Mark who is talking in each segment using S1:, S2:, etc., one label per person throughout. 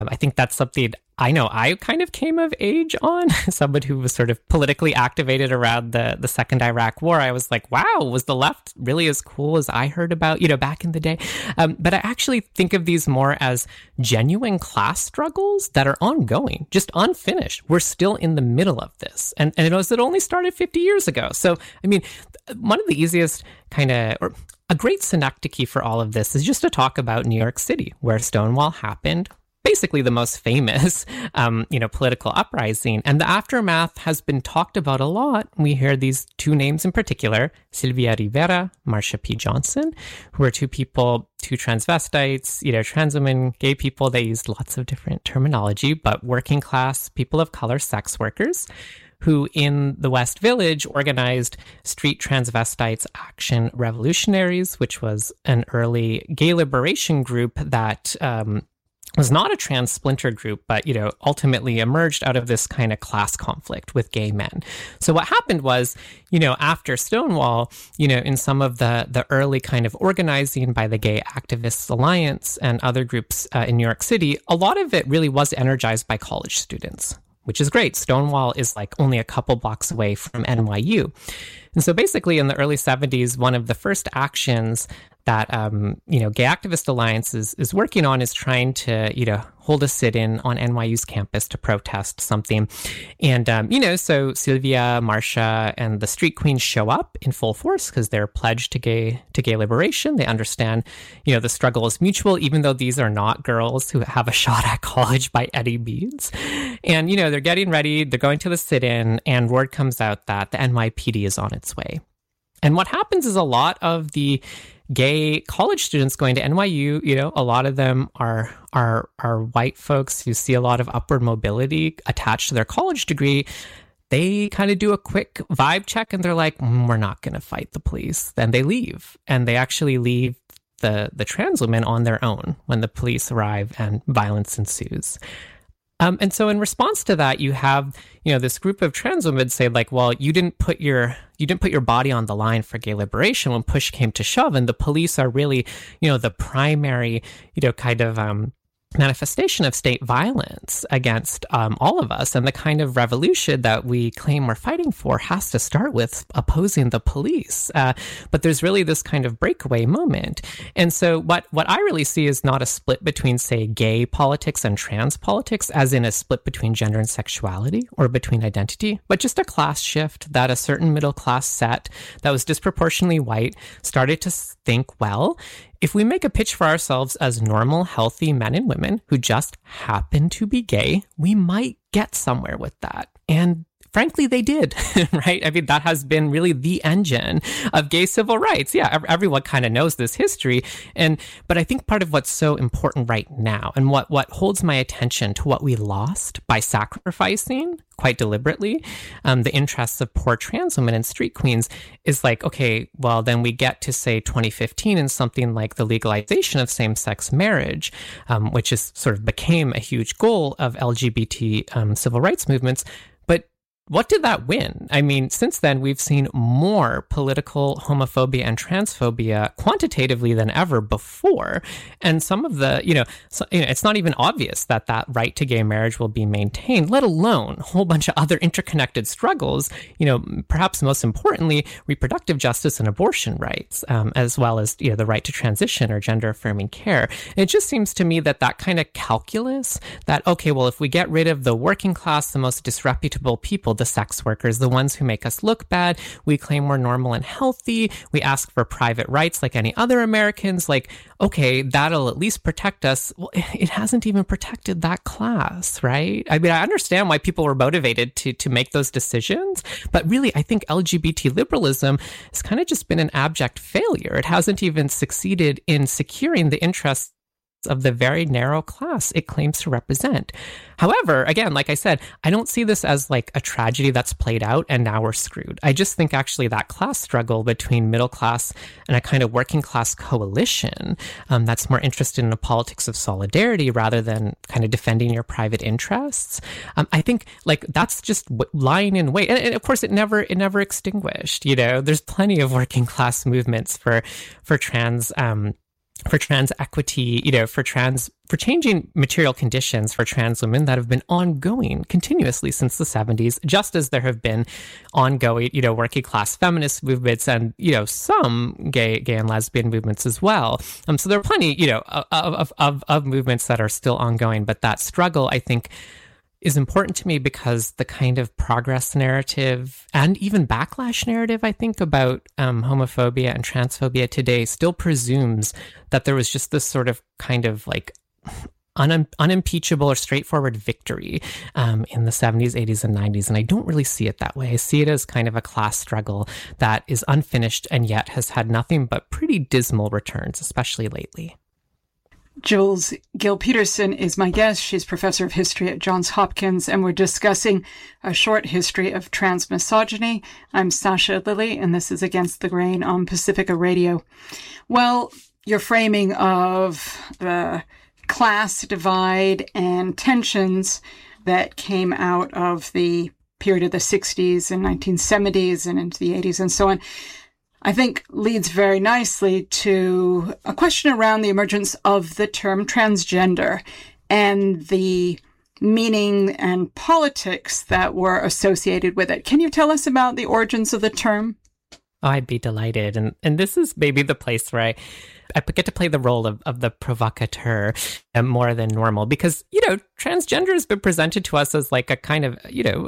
S1: I think that's something I know I kind of came of age on. Someone who was sort of politically activated around the Second Iraq War. I was like, wow, was the left really as cool as I heard about, back in the day? But I actually think of these more as genuine class struggles that are ongoing, just unfinished. We're still in the middle of this. And it only started 50 years ago. So, I mean, one of the easiest or a great synecdoche for all of this is just to talk about New York City, where Stonewall happened. Basically the most famous, political uprising. And the aftermath has been talked about a lot. We hear these two names in particular, Sylvia Rivera, Marsha P. Johnson, who are two transvestites, trans women, gay people. They used lots of different terminology, but working class, people of color, sex workers, who in the West Village organized Street Transvestites Action Revolutionaries, which was an early gay liberation group that was not a trans splinter group, but, ultimately emerged out of this kind of class conflict with gay men. So what happened was, after Stonewall, in some of the early kind of organizing by the Gay Activists Alliance and other groups in New York City, a lot of it really was energized by college students, which is great. Stonewall is like only a couple blocks away from NYU. And so basically in the early 70s, one of the first actions that, Gay Activist Alliance is working on is trying to, hold a sit-in on NYU's campus to protest something. And, so Sylvia, Marsha, and the Street Queens show up in full force because they're pledged to gay liberation. They understand, the struggle is mutual, even though these are not girls who have a shot at college by any means. And, they're getting ready, they're going to the sit-in, and word comes out that the NYPD is on its way. And what happens is a lot of the gay college students going to NYU, a lot of them are white folks who see a lot of upward mobility attached to their college degree. They kind of do a quick vibe check and they're like, we're not going to fight the police. Then they leave, and they actually leave the trans women on their own when the police arrive and violence ensues. And so in response to that, you have, this group of trans women say like, well, you didn't put your body on the line for gay liberation when push came to shove. And the police are really, the primary, kind of, manifestation of state violence against all of us. And the kind of revolution that we claim we're fighting for has to start with opposing the police. But there's really this kind of breakaway moment. And so what I really see is not a split between, say, gay politics and trans politics, as in a split between gender and sexuality or between identity, but just a class shift that a certain middle class set that was disproportionately white started to think, well, if we make a pitch for ourselves as normal, healthy men and women who just happen to be gay, we might get somewhere with that. And frankly, they did, right? I mean, that has been really the engine of gay civil rights. Yeah, everyone kind of knows this history. But I think part of what's so important right now, and what holds my attention to what we lost by sacrificing quite deliberately the interests of poor trans women and street queens, is like, okay, well, then we get to, say, 2015 and something like the legalization of same-sex marriage, which is sort of became a huge goal of LGBT civil rights movements. What did that win? I mean, since then, we've seen more political homophobia and transphobia quantitatively than ever before. And some of the, it's not even obvious that right to gay marriage will be maintained, let alone a whole bunch of other interconnected struggles, perhaps most importantly, reproductive justice and abortion rights, as well as, the right to transition or gender affirming care. And it just seems to me that kind of calculus that, okay, well, if we get rid of the working class, the most disreputable people, the sex workers, the ones who make us look bad, we claim we're normal and healthy, we ask for private rights like any other Americans, like, okay, that'll at least protect us. Well, it hasn't even protected that class, right? I mean, I understand why people were motivated to make those decisions, but really, I think LGBT liberalism has kind of just been an abject failure. It hasn't even succeeded in securing the interests of the very narrow class it claims to represent. However, again, like I said, I don't see this as like a tragedy that's played out and now we're screwed. I just think actually that class struggle between middle class and a kind of working class coalition that's more interested in a politics of solidarity rather than kind of defending your private interests. I think like that's just lying in wait. And of course, it never extinguished. There's plenty of working class movements for trans for trans equity, for changing material conditions for trans women that have been ongoing continuously since the 70s, just as there have been ongoing, working class feminist movements and, some gay and lesbian movements as well. So there are plenty, of movements that are still ongoing, but that struggle, I think, is important to me because the kind of progress narrative and even backlash narrative, I think, about homophobia and transphobia today still presumes that there was just this sort of kind of like unimpeachable or straightforward victory in the 70s, 80s, and 90s. And I don't really see it that way. I see it as kind of a class struggle that is unfinished and yet has had nothing but pretty dismal returns, especially lately.
S2: Jules Gill-Peterson is my guest. She's professor of history at Johns Hopkins, and we're discussing a short history of transmisogyny. I'm Sasha Lilly, and this is Against the Grain on Pacifica Radio. Well, your framing of the class divide and tensions that came out of the period of the 60s and 1970s and into the 80s and so on, I think leads very nicely to a question around the emergence of the term transgender and the meaning and politics that were associated with it. Can you tell us about the origins of the term?
S1: Oh, I'd be delighted. And this is maybe the place where I get to play the role of the provocateur more than normal because, transgender has been presented to us as like a kind of,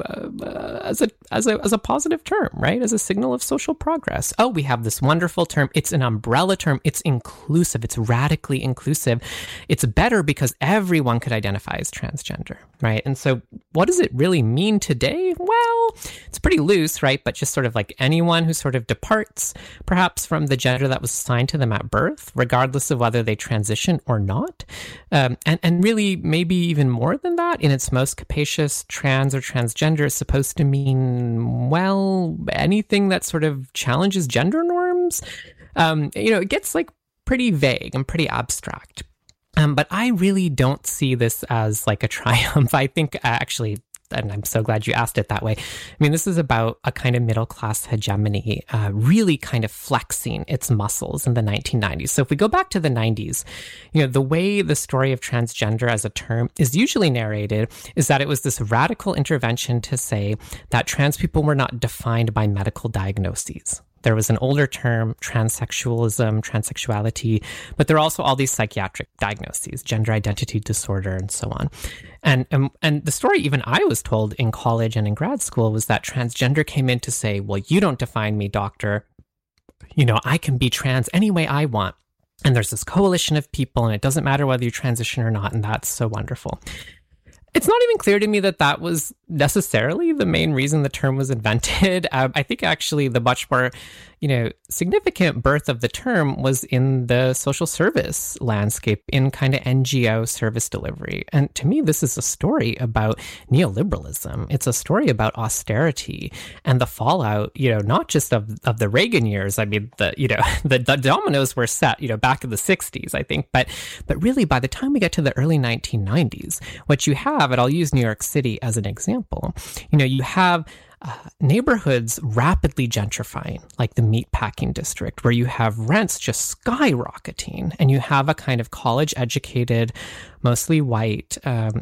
S1: as a positive term, right? As a signal of social progress. Oh, we have this wonderful term. It's an umbrella term. It's inclusive. It's radically inclusive. It's better because everyone could identify as transgender, right? And so what does it really mean today? Well, it's pretty loose, right? But just sort of like anyone who sort of departs perhaps from the gender that was assigned to them at birth, regardless of whether they transition or not. And really maybe even more than that, in its most capacious, trans or transgender is supposed to mean, well, anything that sort of challenges gender norms. It gets like pretty vague and pretty abstract. But I really don't see this as like a triumph. I think actually, and I'm so glad you asked it that way. I mean, this is about a kind of middle-class hegemony really kind of flexing its muscles in the 1990s. So if we go back to the 90s, the way the story of transgender as a term is usually narrated is that it was this radical intervention to say that trans people were not defined by medical diagnoses. There was an older term, transsexualism, transsexuality, but there are also all these psychiatric diagnoses, gender identity disorder, and so on. And the story even I was told in college and in grad school was that transgender came in to say, well, you don't define me, doctor. I can be trans any way I want. And there's this coalition of people, and it doesn't matter whether you transition or not, and that's so wonderful. It's not even clear to me that that was necessarily the main reason the term was invented. I think actually the much more, significant birth of the term was in the social service landscape, in kind of NGO service delivery. And to me, this is a story about neoliberalism. It's a story about austerity and the fallout, not just of the Reagan years. I mean, the dominoes were set, back in the 60s, I think. But really, by the time we get to the early 1990s, what you have, and I'll use New York City as an example, you have neighborhoods rapidly gentrifying, like the meatpacking district, where you have rents just skyrocketing, and you have a kind of college-educated, mostly white,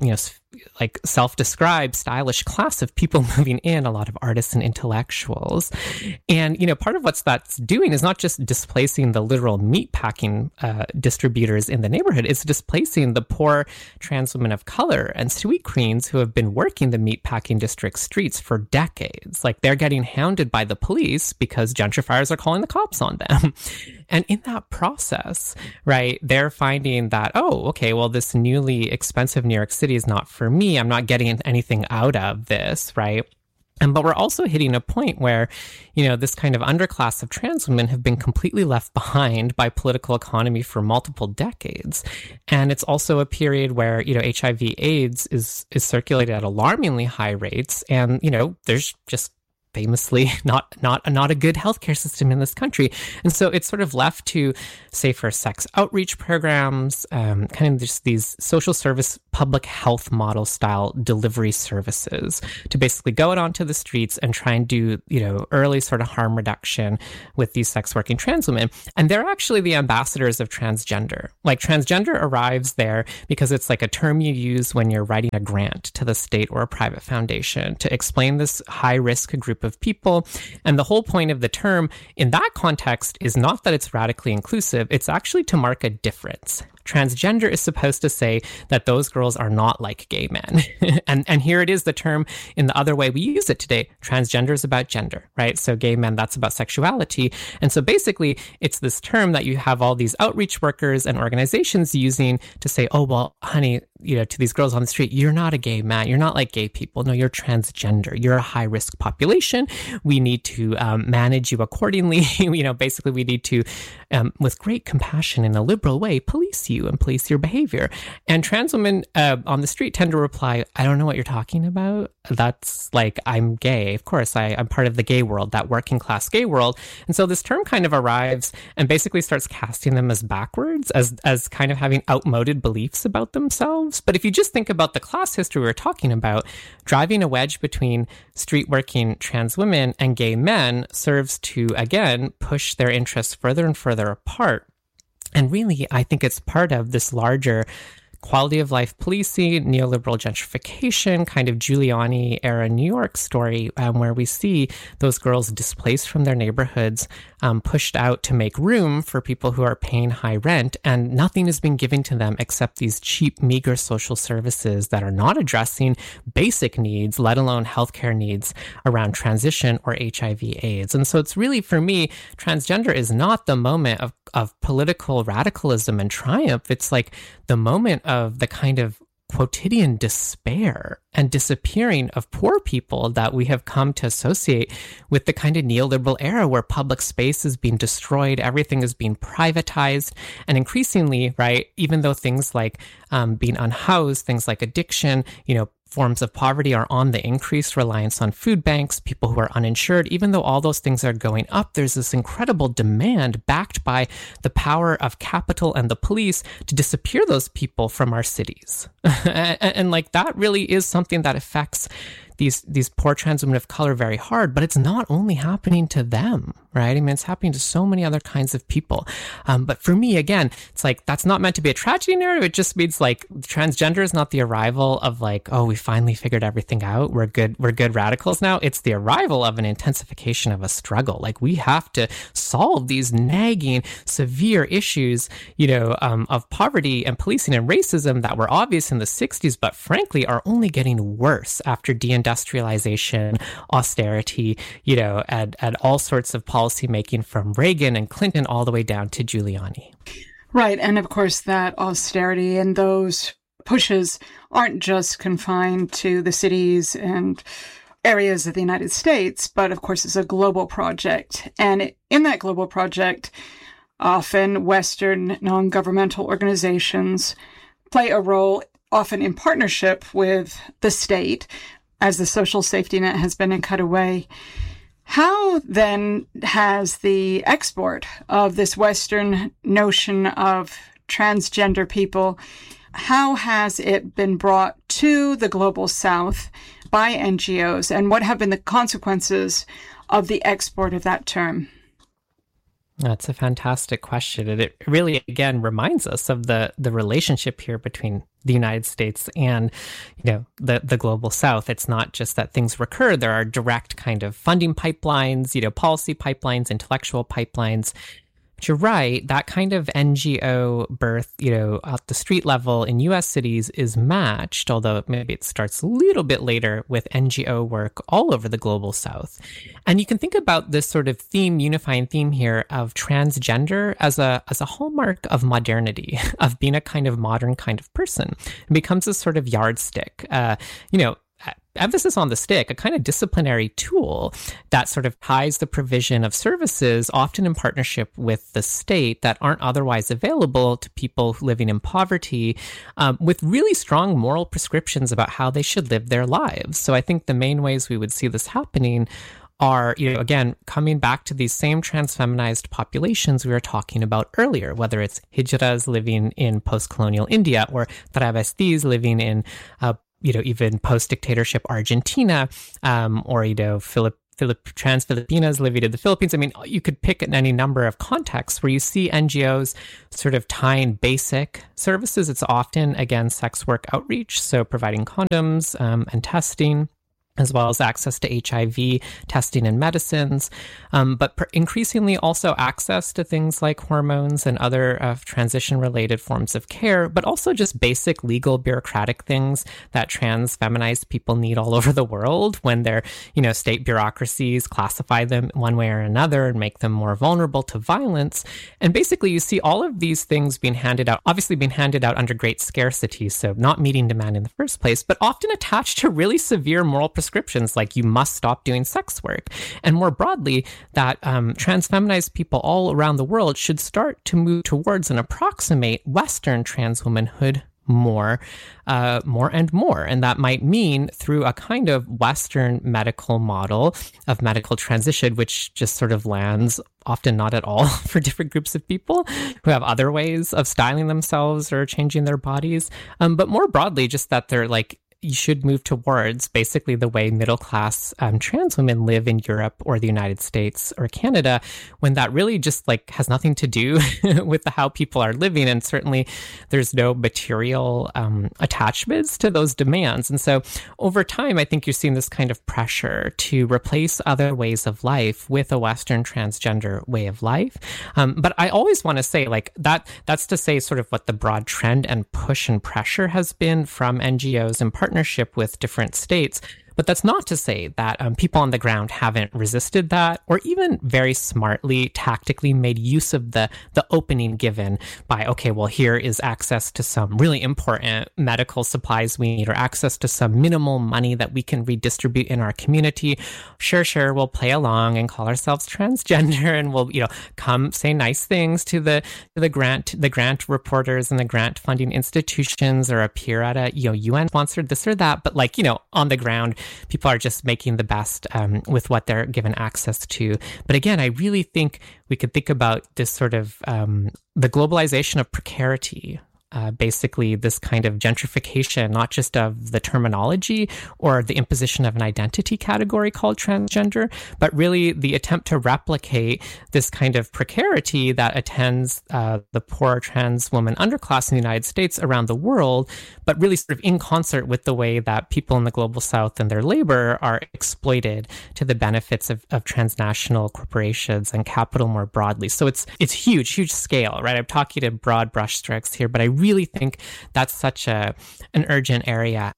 S1: like self-described stylish class of people moving in, a lot of artists and intellectuals. And, part of what that's doing is not just displacing the literal meatpacking distributors in the neighborhood, it's displacing the poor trans women of color and sweet queens who have been working the meatpacking district streets for decades. Like, they're getting hounded by the police because gentrifiers are calling the cops on them. And in that process, right, they're finding that, oh, okay, well, this newly expensive New York City is not for me. I'm not getting anything out of this, right? But we're also hitting a point where, this kind of underclass of trans women have been completely left behind by political economy for multiple decades. And it's also a period where, HIV AIDS is circulated at alarmingly high rates. And, there's just famously not a good healthcare system in this country. And so it's sort of left to safer sex outreach programs, kind of just these social service public health model style delivery services to basically go out onto the streets and try and do, early sort of harm reduction with these sex working trans women. And they're actually the ambassadors of transgender. Like, transgender arrives there because it's like a term you use when you're writing a grant to the state or a private foundation to explain this high risk group of people. And the whole point of the term in that context is not that it's radically inclusive, it's actually to mark a difference. Transgender is supposed to say that those girls are not like gay men. and here it is, the term in the other way we use it today. Transgender is about gender, right? So gay men, that's about sexuality. And so basically, it's this term that you have all these outreach workers and organizations using to say, oh, well, honey, to these girls on the street, you're not a gay man. You're not like gay people. No, you're transgender. You're a high risk population. We need to manage you accordingly. Basically, we need to, with great compassion in a liberal way, police you and police your behavior. And trans women on the street tend to reply, I don't know what you're talking about. That's like, I'm gay. Of course, I'm part of the gay world, that working class gay world. And so this term kind of arrives and basically starts casting them as backwards, as kind of having outmoded beliefs about themselves. But if you just think about the class history we're talking about, driving a wedge between street working trans women and gay men serves to, again, push their interests further and further apart. And really, I think it's part of this larger quality of life policing, neoliberal gentrification, kind of Giuliani era New York story, where we see those girls displaced from their neighborhoods, pushed out to make room for people who are paying high rent, and nothing is being given to them except these cheap, meager social services that are not addressing basic needs, let alone healthcare needs around transition or HIV/AIDS. And so it's really, for me, transgender is not the moment of political radicalism and triumph. It's like the moment of the kind of quotidian despair and disappearing of poor people that we have come to associate with the kind of neoliberal era where public space is being destroyed, everything is being privatized, and increasingly, right, even though things like being unhoused, things like addiction, forms of poverty are on the increased reliance on food banks, people who are uninsured. Even though all those things are going up, there's this incredible demand backed by the power of capital and the police to disappear those people from our cities. and like, that really is something that affects these poor trans women of color very hard, but it's not only happening to them, right? I mean, it's happening to so many other kinds of people. But for me, again, it's like, that's not meant to be a tragedy narrative. It just means like transgender is not the arrival of like, oh, we finally figured everything out. We're good radicals now. It's the arrival of an intensification of a struggle. Like, we have to solve these nagging, severe issues, of poverty and policing and racism that were obvious in the 60s, but frankly are only getting worse after deindustrialization, austerity, and all sorts of policy making from Reagan and Clinton all the way down to Giuliani.
S2: Right. And of course, that austerity and those pushes aren't just confined to the cities and areas of the United States, but of course, it's a global project. And in that global project, often Western non-governmental organizations play a role, often in partnership with the state, as the social safety net has been cut away. How then has the export of this Western notion of transgender people, how has it been brought to the global South by NGOs, and what have been the consequences of the export of that term?
S1: That's a fantastic question. And it really, again, reminds us of the relationship here between the United States and, the global South. It's not just that things recur. There are direct kind of funding pipelines, policy pipelines, intellectual pipelines. But you're right, that kind of NGO birth, at the street level in US cities is matched, although maybe it starts a little bit later, with NGO work all over the global South. And you can think about this sort of unifying theme here of transgender as a hallmark of modernity, of being a kind of modern kind of person. It becomes a sort of yardstick, emphasis on the stick, a kind of disciplinary tool that sort of ties the provision of services, often in partnership with the state, that aren't otherwise available to people living in poverty, with really strong moral prescriptions about how they should live their lives. So I think the main ways we would see this happening are, again, coming back to these same transfeminized populations we were talking about earlier, whether it's hijras living in post-colonial India or travestis living in, even post-dictatorship Argentina, or, trans Filipinas living in the Philippines. I mean, you could pick any number of contexts where you see NGOs sort of tying basic services. It's often, again, sex work outreach, so providing condoms and testing, as well as access to HIV testing and medicines, but increasingly also access to things like hormones and other transition-related forms of care, but also just basic legal bureaucratic things that trans feminized people need all over the world when their, state bureaucracies classify them one way or another and make them more vulnerable to violence. And basically, you see all of these things being handed out, obviously being handed out under great scarcity, so not meeting demand in the first place, but often attached to really severe moral prescriptions like you must stop doing sex work. And more broadly, that trans feminized people all around the world should start to move towards and approximate Western trans womanhood more and more. And that might mean through a kind of Western medical model of medical transition, which just sort of lands often not at all for different groups of people who have other ways of styling themselves or changing their bodies. But more broadly, just that they're like, you should move towards basically the way middle-class trans women live in Europe or the United States or Canada, when that really just has nothing to do with how people are living. And certainly there's no material attachments to those demands. And so over time, I think you're seeing this kind of pressure to replace other ways of life with a Western transgender way of life. But I always want to say that's to say sort of what the broad trend and push and pressure has been from NGOs in partnership with different states. But that's not to say that people on the ground haven't resisted that or even very smartly, tactically made use of the opening given by, okay, well, here is access to some really important medical supplies we need or access to some minimal money that we can redistribute in our community. Sure, we'll play along and call ourselves transgender and we'll, come say nice things to the grant reporters and the grant funding institutions or appear at a, UN sponsored this or that. But on the ground, people are just making the best with what they're given access to. But again, I really think we could think about this sort of the globalization of precarity, basically this kind of gentrification, not just of the terminology or the imposition of an identity category called transgender, but really the attempt to replicate this kind of precarity that attends the poor trans woman underclass in the United States around the world, but really sort of in concert with the way that people in the global south and their labor are exploited to the benefits of transnational corporations and capital more broadly. So it's huge scale, right? I'm talking in broad brushstrokes here, but I really think that's such an urgent area.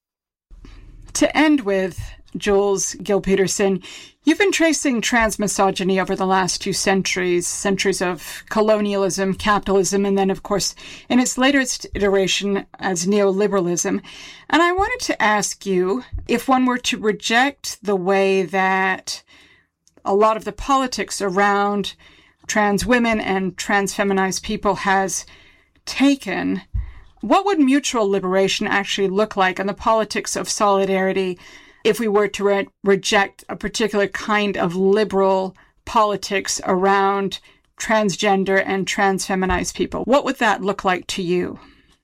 S2: To end with, Jules Gill-Peterson, you've been tracing transmisogyny over the last 2 centuries of colonialism, capitalism, and then, of course, in its latest iteration as neoliberalism. And I wanted to ask you, if one were to reject the way that a lot of the politics around trans women and trans feminized people has taken, what would mutual liberation actually look like in the politics of solidarity if we were to reject a particular kind of liberal politics around transgender and trans feminized people? What would that look like to you?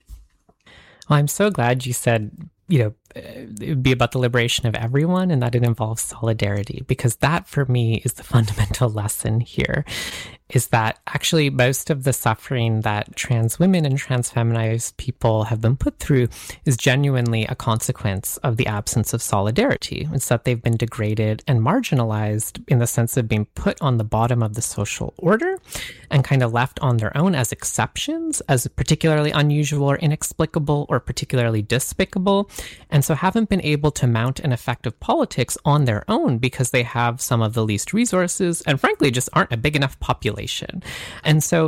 S1: Well, I'm so glad you said, it would be about the liberation of everyone and that it involves solidarity, because that for me is the fundamental lesson here, is that actually most of the suffering that trans women and trans feminized people have been put through is genuinely a consequence of the absence of solidarity. It's that they've been degraded and marginalized in the sense of being put on the bottom of the social order and kind of left on their own as exceptions, as particularly unusual or inexplicable or particularly despicable, and so haven't been able to mount an effective politics on their own because they have some of the least resources and frankly just aren't a big enough population. And so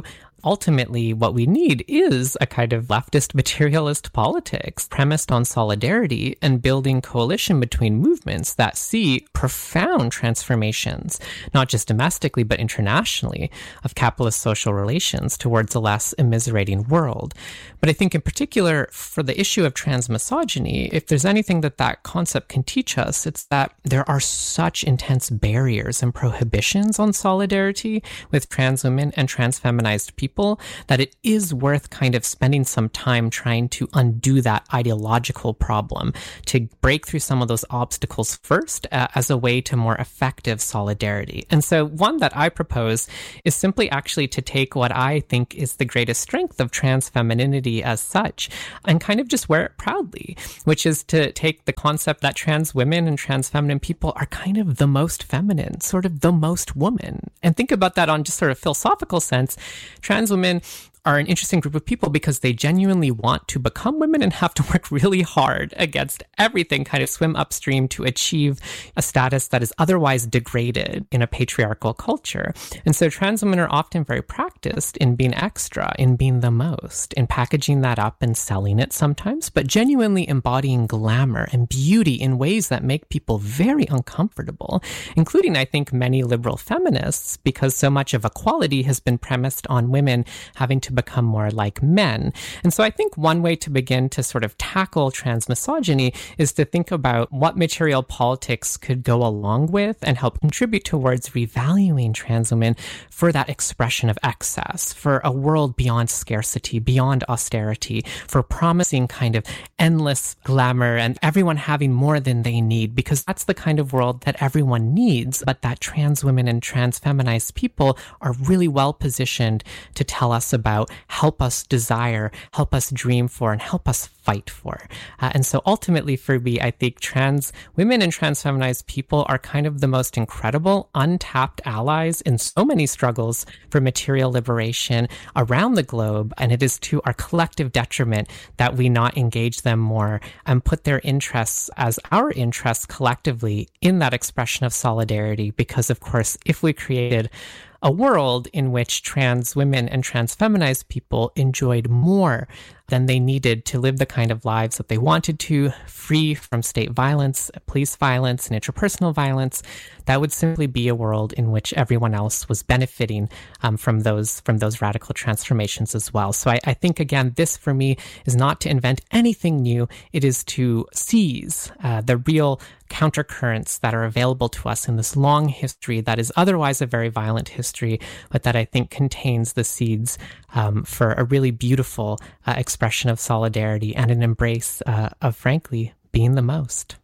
S1: ultimately what we need is a kind of leftist materialist politics premised on solidarity and building coalition between movements that see profound transformations, not just domestically but internationally, of capitalist social relations towards a less immiserating world. But I think in particular for the issue of transmisogyny, if there's anything that concept can teach us, it's that there are such intense barriers and prohibitions on solidarity with trans women and trans feminized people that it is worth kind of spending some time trying to undo that ideological problem, to break through some of those obstacles first as a way to more effective solidarity. And so one that I propose is simply actually to take what I think is the greatest strength of trans femininity as such and kind of just wear it proudly, which is to take the concept that trans women and trans feminine people are kind of the most feminine, sort of the most woman. And think about that on just sort of philosophical sense. Trans women are an interesting group of people because they genuinely want to become women and have to work really hard against everything, kind of swim upstream to achieve a status that is otherwise degraded in a patriarchal culture. And so trans women are often very practiced in being extra, in being the most, in packaging that up and selling it sometimes, but genuinely embodying glamour and beauty in ways that make people very uncomfortable, including, I think, many liberal feminists, because so much of equality has been premised on women having to become more like men. And so I think one way to begin to sort of tackle transmisogyny is to think about what material politics could go along with and help contribute towards revaluing trans women for that expression of excess, for a world beyond scarcity, beyond austerity, for promising kind of endless glamour and everyone having more than they need, because that's the kind of world that everyone needs, but that trans women and trans feminized people are really well positioned to tell us about, help us desire, help us dream for, and help us fight for. And so ultimately for me, I think trans women and trans feminized people are kind of the most incredible, untapped allies in so many struggles for material liberation around the globe. And it is to our collective detriment that we not engage them more and put their interests as our interests collectively in that expression of solidarity. Because of course, if we created a world in which trans women and trans feminized people enjoyed more than they needed to live the kind of lives that they wanted to, free from state violence, police violence, and interpersonal violence, that would simply be a world in which everyone else was benefiting from those radical transformations as well. So I think, again, this for me is not to invent anything new. It is to seize the real countercurrents that are available to us in this long history that is otherwise a very violent history, but that I think contains the seeds for a really beautiful expression of solidarity and an embrace of, frankly, being the most.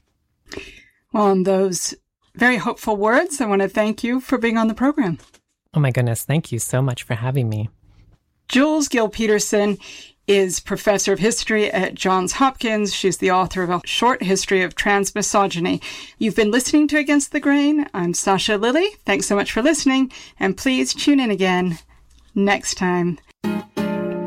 S2: Well, on those very hopeful words, I want to thank you for being on the program.
S1: Oh my goodness, thank you so much for having me.
S2: Jules Gill-Peterson is professor of history at Johns Hopkins. She's the author of a short history of transmisogyny. You've been listening to Against the Grain. I'm Sasha Lilley. Thanks so much for listening, and please tune in again next time.